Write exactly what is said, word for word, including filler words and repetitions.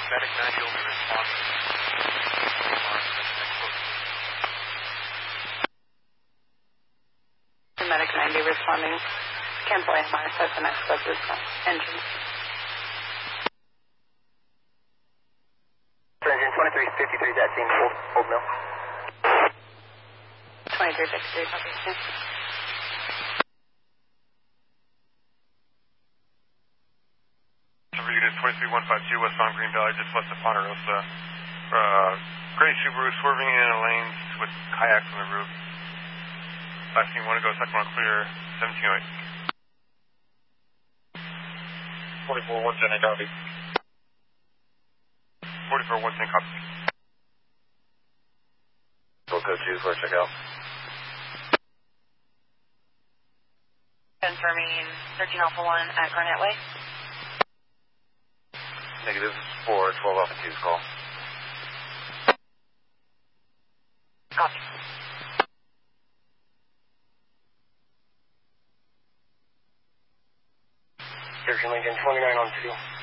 Medic ninety will be responding. Medic ninety responding. Cancel A M R, that's the next closest engine. Engine twenty-three fifty-three, that team, hold, hold mill. twenty-three fifty-three, copy. Unit twenty-three one fifty West on Green Valley, just west of Ponderosa. Uh, gray Subaru swerving in a lane with kayaks on the roof. Last team, one to go, second one clear, seventeen oh eight. forty-four one ten, copy. forty-four one ten, copy. We'll go two for a checkout. Confirming thirteen Alpha one at Garnett Way. Negative four, twelve Alpha two's call. Copy. Searching Lincoln twenty-nine on two.